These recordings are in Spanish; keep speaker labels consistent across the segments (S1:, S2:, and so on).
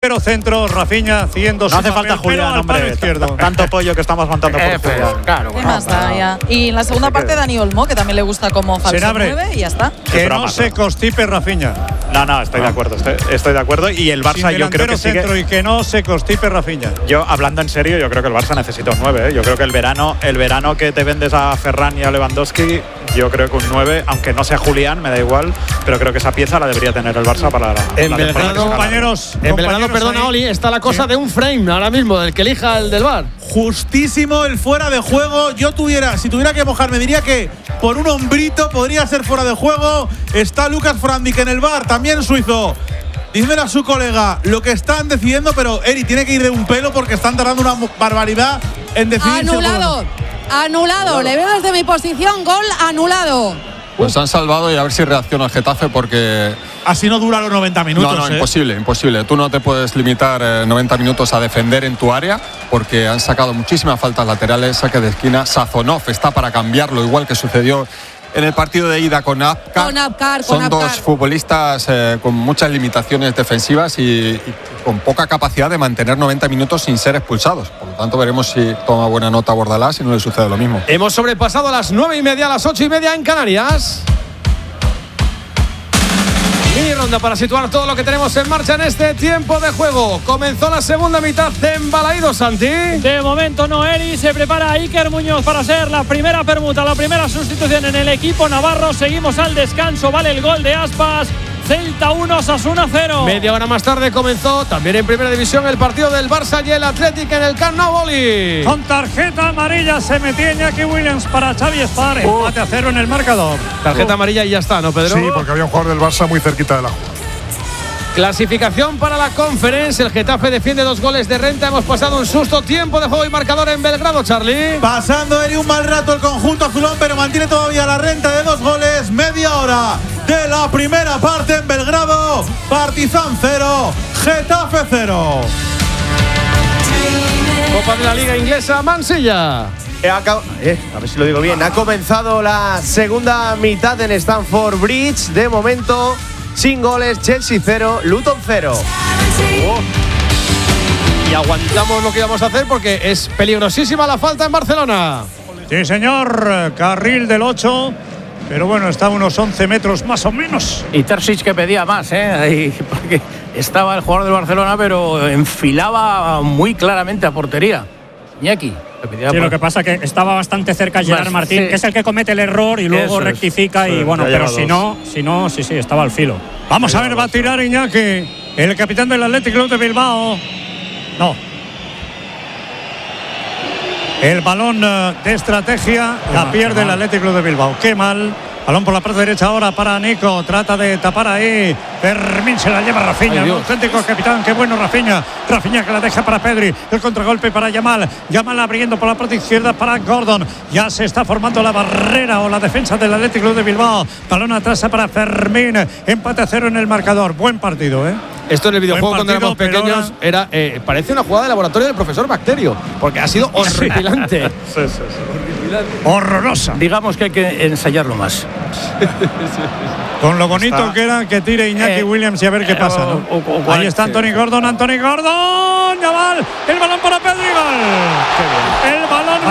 S1: Pero centro, Rafinha haciendo
S2: no hace falta Julián, hombre, tanto pollo que estamos montando por Julián.
S3: Claro, ¿qué más da ya? Y en la segunda parte Dani Olmo, que también le gusta como falso 9 y ya está.
S1: Que no se constipe Rafinha.
S2: No, estoy de acuerdo, estoy de acuerdo. Y el Barça yo creo que
S1: centro y que no se constipe Rafinha.
S2: Yo, hablando en serio, yo creo que el Barça necesita un 9, ¿eh? Yo creo que el verano que te vendes a Ferran y a Lewandowski, yo creo que un 9, aunque no sea Julián, me da igual, pero creo que esa pieza la debería tener el Barça para la
S1: Belgrado, compañeros.
S4: En Belgrado, perdona, Oli, está la cosa de un frame ahora mismo, del que elija el del VAR.
S5: Justísimo el fuera de juego. Si tuviera que mojarme, diría que por un hombrito podría ser fuera de juego. Está Lucas Frandic en el VAR, también suizo. Dímelo a su colega lo que están decidiendo, pero Eri tiene que ir de un pelo porque están tardando una barbaridad en decidir.
S6: Anulado. Le veo desde mi posición, gol anulado.
S7: Pues han salvado y a ver si reacciona el Getafe porque…
S5: Así no dura los 90 minutos.
S7: No, imposible. Tú no te puedes limitar 90 minutos a defender en tu área porque han sacado muchísimas faltas laterales, saque de esquina. Sazonov está para cambiarlo, igual que sucedió en el partido de ida con Abkar. Son dos futbolistas con muchas limitaciones defensivas y con poca capacidad de mantener 90 minutos sin ser expulsados. Por lo tanto, veremos si toma buena nota Bordalás y no le sucede lo mismo.
S4: Hemos sobrepasado a las 9:30, a las 8:30 en Canarias. Mini ronda para situar todo lo que tenemos en marcha en este tiempo de juego. Comenzó la segunda mitad en Balaídos, Santi.
S8: De momento no, Eri. Se prepara Iker Muñoz para ser la primera permuta, la primera sustitución en el equipo navarro. Seguimos al descanso, vale el gol de Aspas. Celta 1, Osasuna 0.
S4: Media hora más tarde comenzó también en primera división el partido del Barça y el Athletic en el Camp Nou, Oli.
S1: Con tarjeta amarilla se metía Iñaki Williams para Xavi Espar. Empate a 0 en el marcador.
S4: Tarjeta amarilla y ya está, ¿no, Pedro?
S9: Sí, porque había un jugador del Barça muy cerquita de la jugada.
S4: Clasificación para la Conference. El Getafe defiende 2 goles de renta. Hemos pasado un susto. Tiempo de juego y marcador en Belgrado, Charlie.
S5: Pasando Eri un mal rato el conjunto azulón, pero mantiene todavía la renta de 2 goles. Media hora de la primera parte en Belgrado. Partizan 0, Getafe 0.
S4: Copa de la Liga Inglesa, Mansilla.
S10: A ver si lo digo bien. Ha comenzado la segunda mitad en Stamford Bridge. De momento, sin goles, Chelsea 0, Luton 0.
S4: Y aguantamos lo que íbamos a hacer porque es peligrosísima la falta en Barcelona.
S1: Sí, señor. Carril del 8. Pero bueno, está a unos 11 metros más o menos.
S11: Y Terzic que pedía más, ahí, porque estaba el jugador del Barcelona, pero enfilaba muy claramente a portería. Iñaki.
S8: Sí, lo que pasa es que estaba bastante cerca Gerard Martín, sí, que es el que comete el error y luego rectifica. Y bueno, pero si no, sí, estaba al filo.
S1: Vamos a ver, va a tirar Iñaki, el capitán del Athletic Club de Bilbao. No. El balón de estrategia la pierde el Athletic Club de Bilbao. Qué mal. Balón por la parte derecha ahora para Nico. Trata de tapar ahí. Fermín se la lleva Rafinha. El auténtico capitán. Qué bueno Rafinha. Rafinha que la deja para Pedri. El contragolpe para Yamal. Yamal abriendo por la parte izquierda para Gordon. Ya se está formando la barrera o la defensa del Athletic Club de Bilbao. Balón atrás para Fermín. Empate a 0 en el marcador. Buen partido,
S4: Esto en el videojuego cuando éramos pequeños era parece una jugada de laboratorio del profesor Bacterio, porque ha sido horripilante.
S1: Sí. Horrorosa.
S11: Digamos que hay que ensayarlo más.
S1: Con lo bonito que era que tire Iñaki Williams y a ver qué pasa, ¿no? Ahí está Anthony Gordon. Yamal, el balón para Pedri, gol. El balón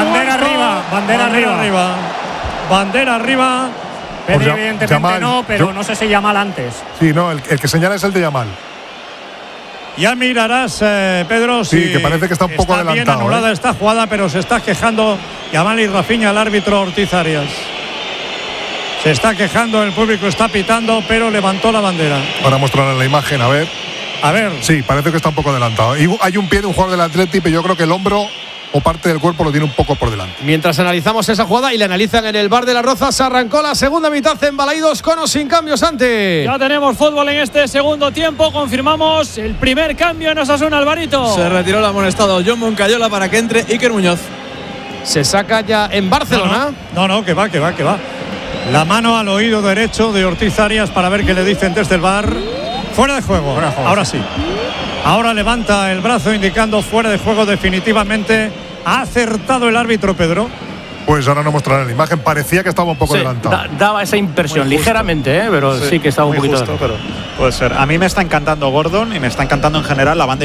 S1: bandera arriba.
S8: Pedri evidentemente Yamal, no, pero no sé si Yamal antes.
S9: Sí, no, el que señala es el de Yamal.
S1: Ya mirarás, Pedro,
S9: sí, que parece que está un poco adelantado.
S1: Bien anulada esta jugada, pero se está quejando Yamal y Rafinha, el árbitro Ortiz Arias. Se está quejando, el público está pitando, pero levantó la bandera.
S9: Ahora mostrarán la imagen, a ver. Sí, parece que está un poco adelantado. Y hay un pie de un jugador del Athletic, pero yo creo que el hombro o parte del cuerpo lo tiene un poco por delante.
S4: Mientras analizamos esa jugada y la analizan en el Bar de las Rozas, arrancó la segunda mitad en Balaídos con o sin cambios, Santi.
S8: Ya tenemos fútbol en este segundo tiempo. Confirmamos el primer cambio en Osasuna, Alvarito.
S12: Se retiró el amonestado John Moncayola para que entre Iker Muñoz.
S4: Se saca ya en Barcelona.
S1: No, que va. La mano al oído derecho de Ortiz Arias para ver qué le dicen desde el VAR. Fuera de juego. Ahora sí. Ahora levanta el brazo indicando fuera de juego definitivamente. ¿Ha acertado el árbitro, Pedro?
S9: Pues ahora no mostrarán la imagen. Parecía que estaba un poco adelantado.
S11: Daba esa impresión ligeramente, pero sí que estaba un poquito
S2: justo, pero puede ser. A mí me está encantando Gordon y me está encantando en general la banda